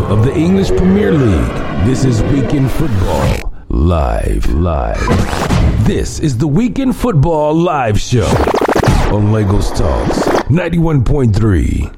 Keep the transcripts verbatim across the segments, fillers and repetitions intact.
of the English Premier League. This is Weekend Football Live. Live. This is the Weekend Football Live Show on Lagos Talks ninety-one point three.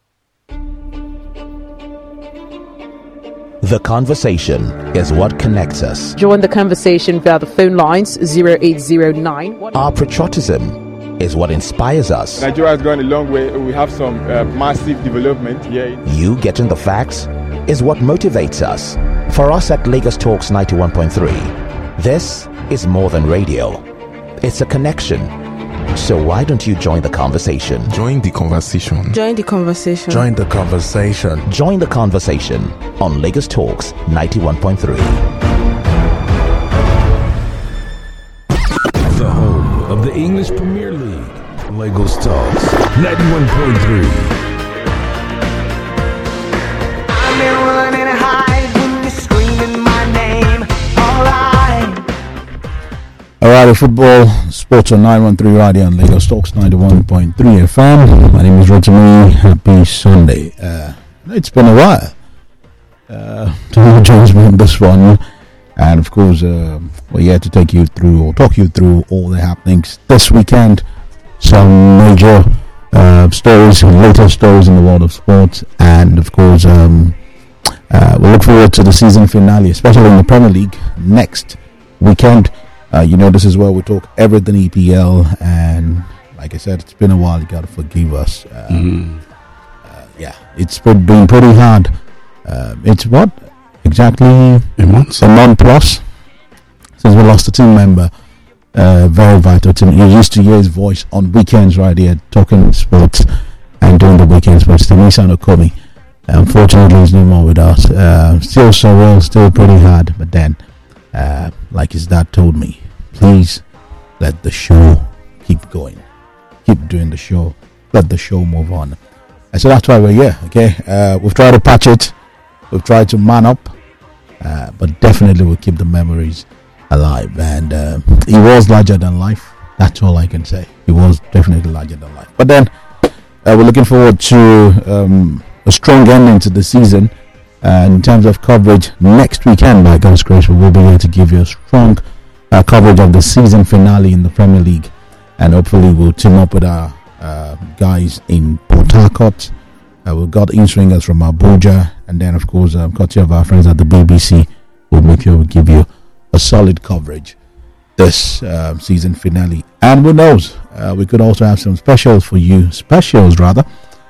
The conversation is what connects us. Join the conversation via the phone lines zero eight zero nine. Our patriotism is what inspires us. Nigeria has gone a long way. We have some uh, massive development here. You getting the facts is what motivates us. For us at Lagos Talks ninety-one point three, this is more than radio. It's a connection. So why don't you join the conversation? Join the conversation. Join the conversation. Join the conversation. Join the conversation on Lagos Talks ninety-one point three. The home of the English Premier League. Lagos Talks ninety-one point three. I've been running high when you're screaming my name. Alright. Alright, football sports on nine one three Radio and Lagos Talks ninety-one point three F M. My name is Rotimi. Happy Sunday. Uh, it's been a while. Uh, to joins me on this one, and of course, uh, we're here to take you through or talk you through all the happenings this weekend. Some major uh, stories, latest stories in the world of sports, and of course, um, uh, we look forward to the season finale, especially in the Premier League next weekend. Uh, you know, this is where we talk everything E P L, and like I said, it's been a while. You gotta forgive us. Uh, mm. uh, yeah, it's been, been pretty hard. Uh, it's what exactly a month, a month plus since we lost a team member. Uh, very vital to me. You used to hear his voice on weekends right here, talking sports and doing the weekend sports. Temisa Okomi, unfortunately, he's no more with us. Uh, still surreal, still pretty hard, but then. Uh, like his dad told me, please let the show keep going, keep doing the show, let the show move on. And so that's why we're here. Okay, uh, we've tried to patch it, we've tried to man up, uh, but definitely we'll keep the memories alive. And uh, he was larger than life. That's all I can say. He was definitely larger than life. But then uh, we're looking forward to um, a strong ending to the season. Uh, in terms of coverage, next weekend, by God's grace, we will be here to give you a strong uh, coverage of the season finale in the Premier League. And hopefully we'll team up with our uh, guys in Port Harcourt. Uh, we've got in-swingers from Abuja. And then, of course, um, courtesy of our friends at the B B C, we'll make sure we give you a solid coverage this uh, season finale. And who knows, uh, we could also have some specials for you, specials rather,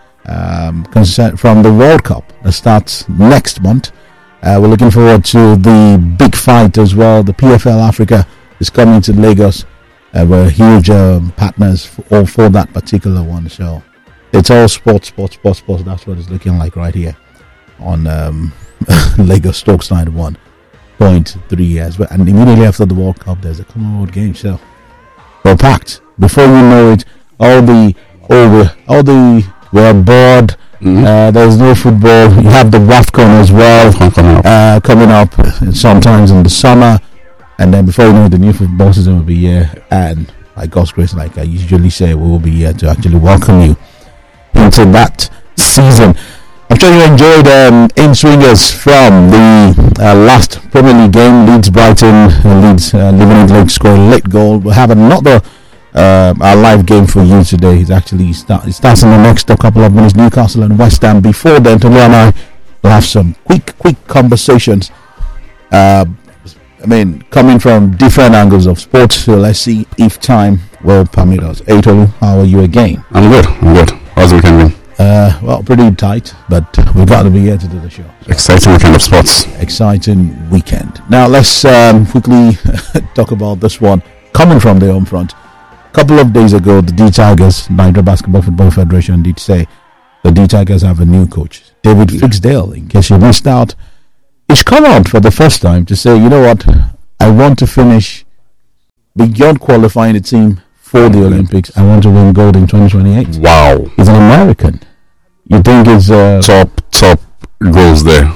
Um, from the World Cup that starts next month. Uh, we're looking forward to the big fight as well. The P F L Africa is coming to Lagos. Uh, we're huge um, partners for, all for that particular one. So it's all sports, sports, sports, sports. That's what it's looking like right here on um, Lagos Talks ninety-one point three as well. And immediately after the World Cup, there's a Commonwealth game. So we're packed. Before you know it, all the over, all the We're bored. Mm-hmm. Uh, there's no football. You have the WAFCON as well coming up. Uh, coming up sometimes in the summer, and then before you know it, the new football season will be here. And by God's grace, like I usually say, we will be here to actually welcome you into that season. I'm sure you enjoyed um, in-swingers from the uh, last Premier League game. Leeds Brighton, uh, Leeds uh, Liverpool Lake scored a late goal. We'll have another. Uh, our live game for you today is actually start, it starts in the next couple of minutes. Newcastle and West Ham. Before then, Tolu and I will have some quick, quick conversations. Uh, I mean, coming from different angles of sports. So let's see if time will permit us. Hey, Tolu, how are you again? I'm good. I'm good. How's the weekend been? Uh, well, pretty tight, but we've got to be here to do the show. So. Exciting weekend of sports. Exciting weekend. Now let's um, quickly talk about this one coming from the home front. A couple of days ago, the D Tigers, Nigeria Basketball Football Federation, did say the D Tigers have a new coach, David Fixdale. In case you missed out, he's come out for the first time to say, you know what, I want to finish beyond qualifying the team for the Olympics. I want to win gold in twenty twenty-eight. Wow. He's an American. You think it's uh, top, top goals there.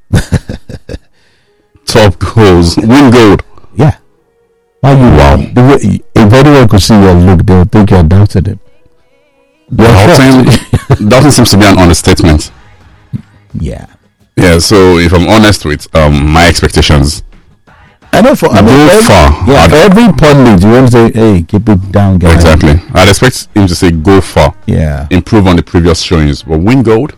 Top goals. Win gold. Yeah. Why you wow? The way, if anyone could see your look, they would think you doubted him. Doubting, doubting seems to be an understatement. Yeah. Yeah, Yeah, so if I'm honest with um my expectations, I know for I mean, go every, far. yeah, I'd- for every pundit, you want to say, "Hey, keep it down, guys." exactly. I'd expect him to say go far, Yeah. improve on the previous showings, but win gold.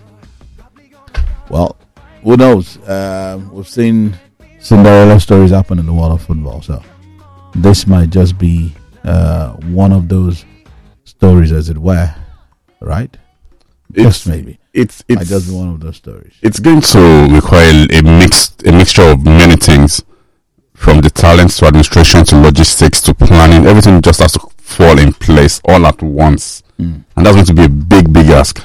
Well, who knows? Uh, we've seen Cinderella stories happen in the world of football, so this might just be uh, one of those stories, as it were, right? Just maybe. It's Might it's just be one of those stories. it's going to require a mix a mixture of many things, from the talents to administration to logistics to planning. Everything just has to fall in place all at once, Mm. and that's going to be a big, big ask.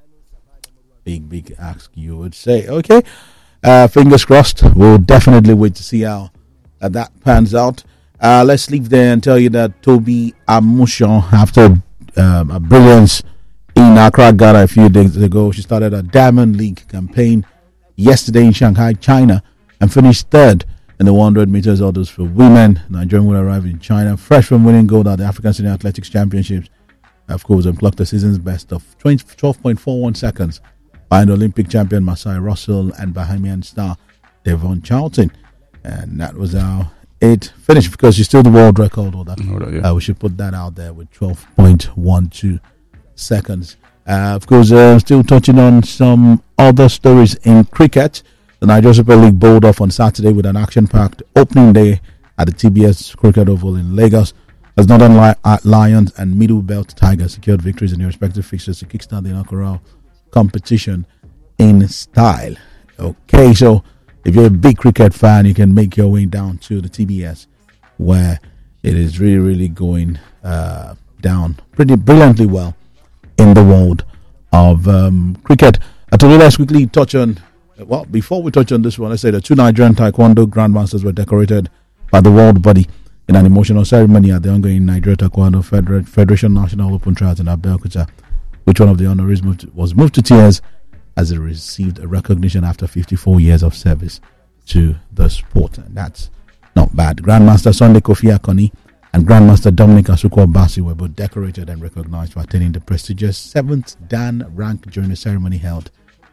Big, big ask, you would say. Okay, uh, fingers crossed. We'll definitely wait to see how uh, that pans out. Uh, let's leave there and tell you that Toby Amushon, after um, a brilliance in Accra, Ghana a few days ago, she started a Diamond League campaign yesterday in Shanghai, China, and finished third in the one hundred meters hurdles for women. Nigerian will arrive in China fresh from winning gold at the African Senior Athletics Championships, of course, and clocked the season's best of twelve point four one seconds behind Olympic champion Masai Russell and Bahamian star Devon Charlton. And that was how it finished, because she's still the world record holder. Hold on, yeah. Uh, we should put that out there with twelve point one two seconds. Uh, of course, uh, still touching on some other stories in cricket. The Nigeria Super League bowled off on Saturday with an action-packed opening day at the T B S Cricket Oval in Lagos, as Northern Li- uh, Lions and Middle Belt Tigers secured victories in their respective fixtures to kickstart the inaugural competition in style. Okay, so if you're a big cricket fan, you can make your way down to the T B S, where it is really, really going uh, down pretty brilliantly well in the world of um, cricket. Uh, to let's quickly touch on, well, before we touch on this one, let's say the two Nigerian Taekwondo Grandmasters were decorated by the world body in an emotional ceremony at the ongoing Nigeria Taekwondo Feder- Federation National Open Trials in Abeokuta, which one of the honorees moved to, was moved to tears as it received a recognition after fifty-four years of service to the sport. And that's not bad. Grandmaster Sunday Kofi Akoni and Grandmaster Dominic Asuko Basi were both decorated and recognized for attaining the prestigious seventh Dan rank during the ceremony held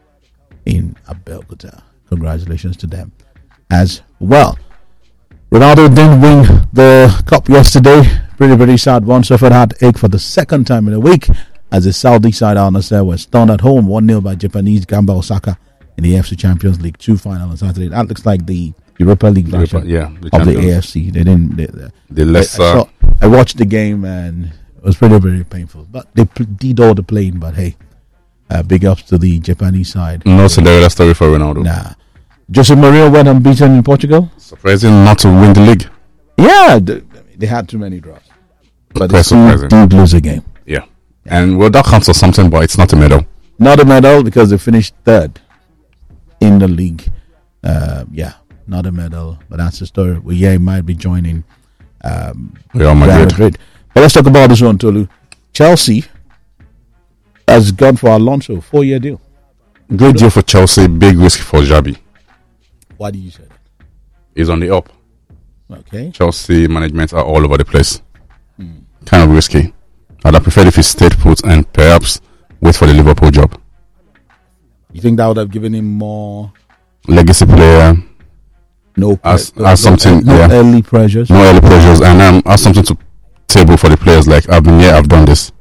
in Abeokuta. Congratulations to them as well. Ronaldo didn't win the cup yesterday. Pretty, pretty sad one. Suffered heartache for the second time in a week as the Saudi side Al Nassr was stunned at home one nil by Japanese Gamba Osaka in the A F C Champions League two final on Saturday. That looks like the Europa League version yeah, the of the champions. A F C. They didn't. They, they, The I, I, lesser. saw, I watched the game and it was pretty, very painful. But they pl- did all the playing. But hey, uh, big ups to the Japanese side. No Cinderella story for Ronaldo. Nah. Jose Mourinho went unbeaten in Portugal. Surprising not to win the league. Yeah, they, they had too many draws. But they Quite still surprising. did lose a game. Yeah. And well, that counts for something, but it's not a medal. Not a medal because they finished third in the league. Uh, yeah, not a medal, but that's the story. Well, yeah, he might be joining um, Real Real Madrid. Madrid. But let's talk about this one, Tolu. Chelsea has gone for Alonso, four-year deal. Good deal for Chelsea, big risk for Xabi. Why do you say that? He's on the up. Okay. Chelsea management are all over the place. Kind of risky. I'd have preferred if he stayed put and perhaps wait for the Liverpool job. You think that would have given him more? Legacy player, No, As- pre- as no, something, no yeah. early pressures. no early pressures, and um, have something to table for the players. Like, I've been here, I've done this.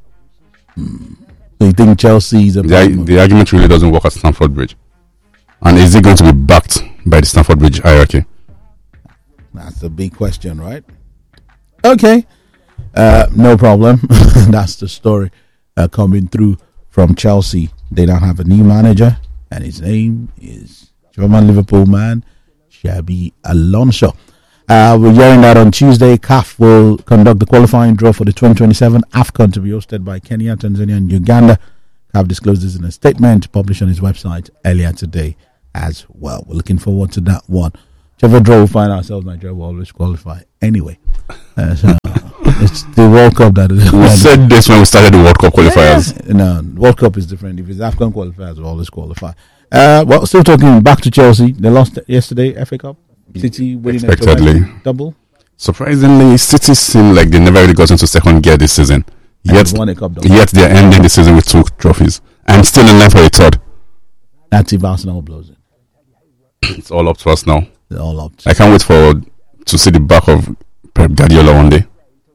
So you think Chelsea is a The, bad ar- move? the argument really doesn't work at Stamford Bridge. And is it going to be backed by the Stamford Bridge hierarchy? That's the big question, right? Okay. Uh, no problem. That's the story uh, coming through from Chelsea. They now have a new manager, and his name is German Liverpool man, Xabi Alonso. Uh, we're hearing that on Tuesday, C A F will conduct the qualifying draw for the twenty twenty-seven AFCON to be hosted by Kenya, Tanzania, and Uganda. C A F disclosed this in a statement published on his website earlier today as well. We're looking forward to that one. Whichever draw we find ourselves, Nigeria will always qualify anyway. Uh, so it's the World Cup that is. We said this when we started the World Cup qualifiers. Yeah. No, World Cup is different. If it's AFCON qualifiers, we always qualify. Uh, well, still talking back to Chelsea. They lost yesterday, F A Cup. City winning a Expectedly. domestic double. Surprisingly, City seem like they never really got into second gear this season. And Yet, they've won a cup double. yet they're ending the season with two trophies and still in line for a third. That's if Arsenal blows it. It's all up to us now. It's all up to I can't wait for to see the back of Pep Guardiola one day.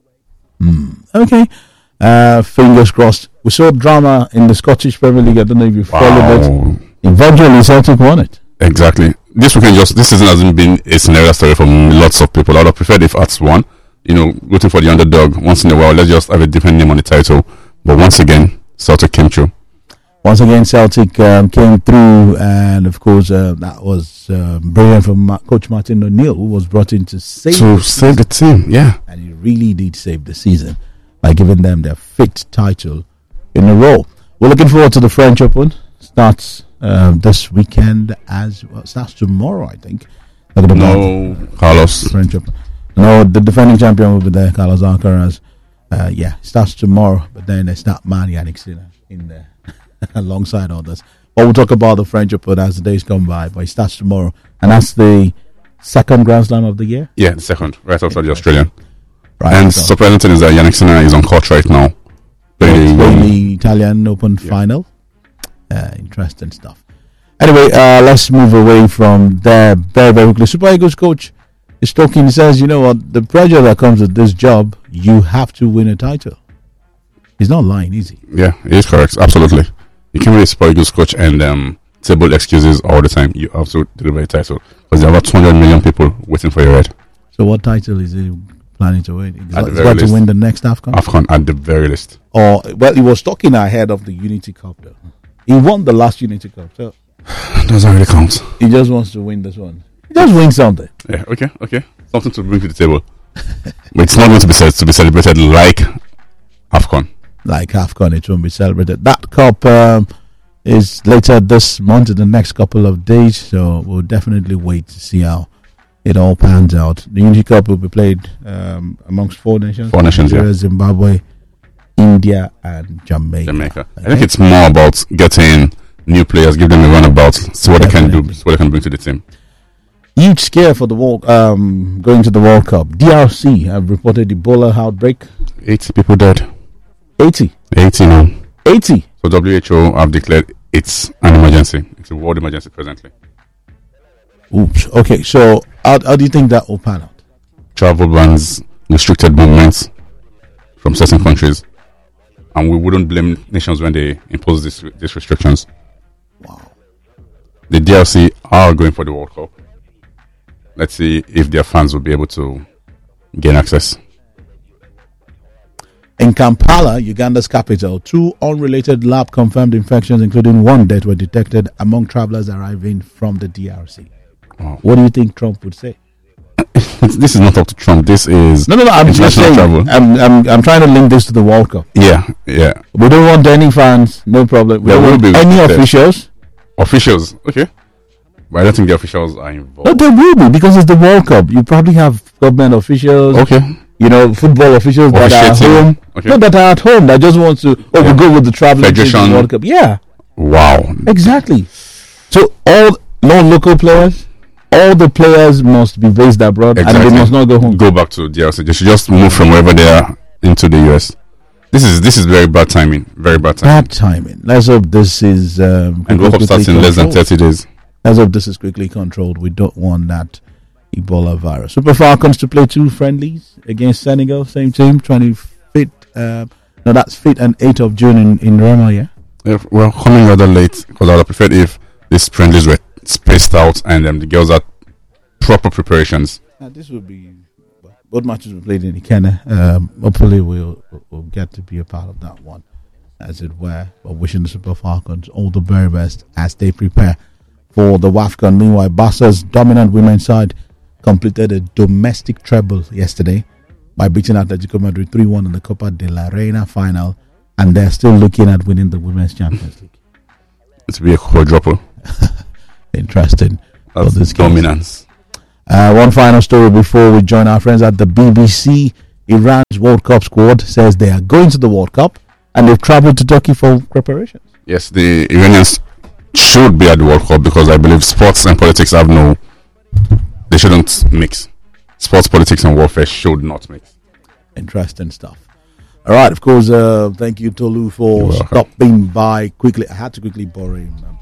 Okay. Uh, fingers crossed. We saw drama in the Scottish Premier League. I don't know if you followed it. Wow. Eventually, Celtic won it. Exactly. This weekend, just this season hasn't been a scenario story for lots of people. I would have preferred if Hearts won. You know, rooting for the underdog once in a while. Let's just have a different name on the title. But once again, Celtic came through. Once again, Celtic um, came through, and of course, uh, that was uh, brilliant from Ma- Coach Martin O'Neill, who was brought in to save To save the team, yeah. and he really did save the season by giving them their fifth title in a row. We're looking forward to the French Open. Starts um, this weekend as well. Starts tomorrow, I think. Talking about No, Carlos. the French Open. No, the defending champion will be there, Carlos Alcaraz. Uh, yeah, starts tomorrow, but then they start Man Yannick Sinner in there alongside others. But we'll talk about the French Open as the days come by. But it starts tomorrow, and that's the second Grand Slam of the year. Yeah, the second, right after the Australian. Right. And so surprising thing is that Yannick Sinner is on court right now. it's Playing playing the Italian Open final. Uh, interesting stuff. Anyway, uh, let's move away from there very, very quickly. Super Eagles coach is talking. He says, you know what, the pressure that comes with this job, you have to win a title. He's not lying, is he? Yeah, he is correct. Absolutely. You can't really spoil Eagles coach and um, table excuses all the time. You have to deliver a title because there are about two hundred million people waiting for your head. So what title is he planning to win? He's At got, the he's very got to least. win the next AFCON? AFCON at the very least. Or, well, he was talking ahead of the Unity Cup, though. He won the last Unity Cup, so Doesn't really count. he just wants to win this one. He just win something. Yeah, okay, okay. Something to bring to the table. But it's not going to be said to be celebrated like AFCON. Like AFCON, it won't be celebrated. That cup um, is later this month, in the next couple of days, so we'll definitely wait to see how it all pans out. The Unity Cup will be played um, amongst four nations. Four nations, Nigeria, yeah. Zimbabwe, India, and Jamaica. Jamaica. I think it's more about getting new players, give them a runabout, see what they can do, Definitely. see what they can bring to the team. Huge scare for the world, um, going to the World Cup. D R C have reported Ebola outbreak. eighty people dead. eighty. eighty now. eighty. So W H O have declared it's an emergency. It's a world emergency presently. Oops. Okay, so how, how do you think that will pan out? Travel bans, restricted movements from certain countries. And we wouldn't blame nations when they impose this, these restrictions. Wow. The D R C are going for the World Cup. Let's see if their fans will be able to gain access. In Kampala, Uganda's capital, two unrelated lab-confirmed infections, including one death, were detected among travelers arriving from the D R C. Wow. What do you think Trump would say? This is not up to Trump. This is No, no, no. I'm just international saying. travel. I'm, I'm, I'm trying to link this to the World Cup. Yeah, yeah. We don't want any fans. No problem. We There don't will want be any tests. officials. Officials, okay. But I don't think the officials are involved. No, there will be, because it's the World Cup. You probably have government officials. Okay. You know, football officials that are at Officiating. home. Okay. No, that are at home. That just want to. Oh, Yeah. we go with the traveling team to the Federation. World Cup. Yeah, Wow. exactly. So all non-local players, all the players must be based abroad, and Exactly. they must not go home. Go back to D R C. They should just move from wherever they are into the U S. This is this is very bad timing. Very bad timing. Bad timing. Let's hope this is um, And World Cup quickly starts in less than controlled. thirty days. Let's hope this is quickly controlled. We don't want that Ebola virus. Super Falcons to play two friendlies against Senegal, same team, twenty-fifth. Uh, no, that's fifth and eighth of June in in Roma. Yeah. If, well, coming rather late because I would have preferred if these friendlies were spaced out and um, the girls had proper preparations. Uh, this will be both matches were played in Ikene. Um, hopefully, we'll we'll get to be a part of that one, as it were. But wishing the Super Falcons all the very best as they prepare for the WAFCON. Meanwhile, Barca's dominant women's side completed a domestic treble yesterday by beating Atletico Madrid three one in the Copa de la Reina final, and they're still looking at winning the Women's Champions League. It will be a quadruple. Interesting. for That's this game. dominance. Uh, one final story before we join our friends at the B B C. Iran's World Cup squad says they are going to the World Cup and they've traveled to Turkey for preparations. Yes, the Iranians should be at the World Cup because I believe sports and politics have no. They shouldn't mix. Sports, politics, and warfare should not mix. Interesting stuff. All right, of course, uh, thank you, Tolu, for You're welcome. stopping by quickly. I had to quickly borrow him, uh,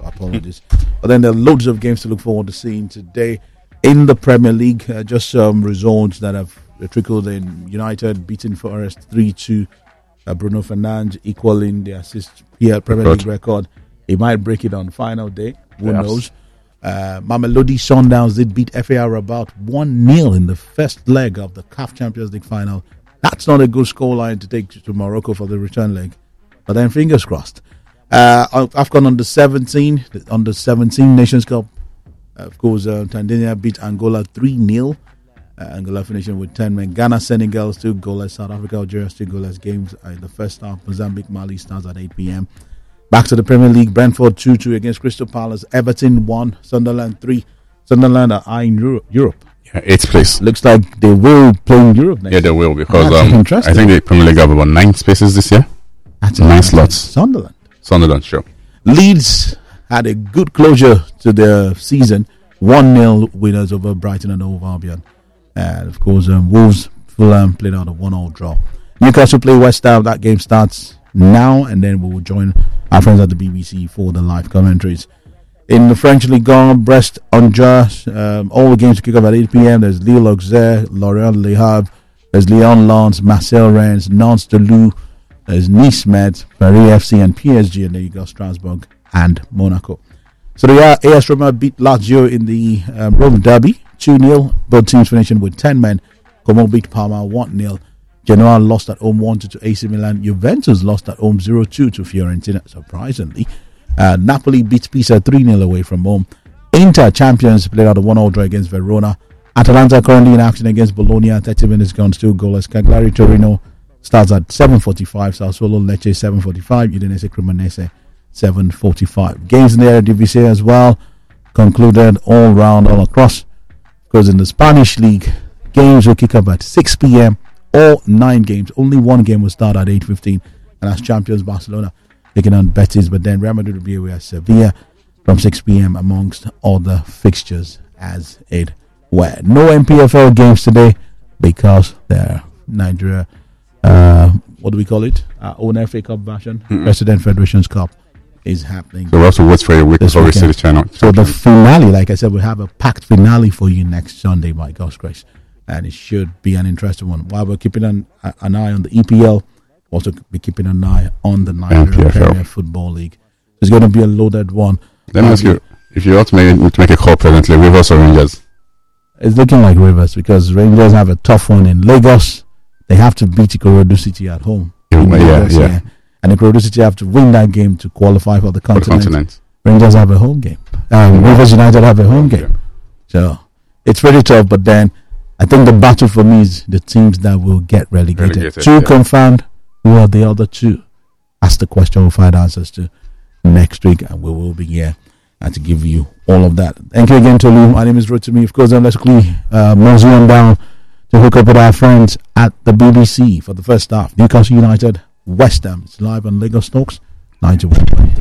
Apologies. But then there are loads of games to look forward to seeing today in the Premier League. Uh, just some results that have trickled in. United beating Forest three two. Uh, Bruno Fernandes equaling the assist P L Premier League record. He might break it on final day. Who Yes. knows? Uh, Mamelodi Sundowns did beat F A R about one nil in the first leg of the C A F Champions League final. That's not a good scoreline to take to Morocco for the return leg. But then fingers crossed. Uh, AFCON under seventeen, the under seventeen Nations Cup. Uh, of course, uh, Tanzania beat Angola three nil. Uh, Angola finishing with ten men. Ghana, Senegal still goalless. South Africa, Algeria still goalless. Games uh, in the first half. Mozambique, Mali starts at eight p.m. Back to the Premier League. Brentford two two against Crystal Palace. Everton one. Sunderland three. Sunderland are eyeing Europe. Europe. Yeah, eighth place. Looks like they will play in Europe next Yeah, they year. will because That's um, interesting. I think the Premier League have about nine spaces this year. That's nine interesting. slots. Sunderland. Sunderland, sure. Leeds had a good closure to their season. one nil winners over Brighton and Hove Albion. And of course, um, Wolves, Fulham played out a one all draw. Newcastle play West Ham. That game starts now, and then we will join our friends at the B B C for the live commentaries. In the French Ligue one, Brest, Angers, um, all the games kick off at eight p.m. There's Lille, Auxerre, Lorient, Le Havre. There's Lyon, Lens, Marseille, Rennes, Nantes, Toulouse. There's Nice, Metz, Paris F C, and P S G, and then you got Strasbourg and Monaco. So the uh, A S Roma beat Lazio in the um, Rome derby, two nil. Both teams finishing with ten men. Como beat Parma one nil. Genoa lost at home one two to A C Milan. Juventus lost at home zero two to Fiorentina, surprisingly. Uh, Napoli beat Pisa three nil away from home. Inter, champions, played out a one all draw against Verona. Atalanta currently in action against Bologna. thirty minutes gone, still goalless. Cagliari Torino starts at seven forty-five. Sassuolo Lecce seven forty-five. Udinese Cremonese seven forty-five. Games in the Eredivisie as well concluded all round, all across. Because in the Spanish league, games will kick up at six p.m. All nine games. Only one game will start at eight fifteen. And that's champions Barcelona taking on Betis. But then Real Madrid will be away at Sevilla from six p.m. amongst other fixtures as it were. No N P F L games today because they're Nigeria, uh, what do we call it? Our own F A Cup version, mm-hmm. President Federations Cup is happening. So we have to wait for a week before we see the channel. So the finale, like I said, we'll have a packed finale for you next Sunday, by God's grace. And it should be an interesting one. While we're keeping an, an eye on the E P L, also be keeping an eye on the Nigeria Premier Football League. It's going to be a loaded one. Let me ask you, if you ought to make, to make a call presently, Rivers or Rangers? It's looking like Rivers because Rangers have a tough one in Lagos. They have to beat Ikorodu City at home. Yeah, Lagos, yeah. yeah. And Ikorodu City have to win that game to qualify for the For the continent. continent. Rangers have a home game. Um, Rivers United have a home game. Yeah. So it's pretty tough, but then I think the battle for me is the teams that will get relegated. Relegated, two yeah. confirmed. Who are the other two? That's the question we'll find answers to next week, and we will be here uh, to give you all of that. Thank you again, Tolu. My name is Rotimi. Of course, then let's quickly uh, mosey on down to hook up with our friends at the B B C for the first half. Newcastle United, West Ham. It's live on Lagos Talks ninety-one point three.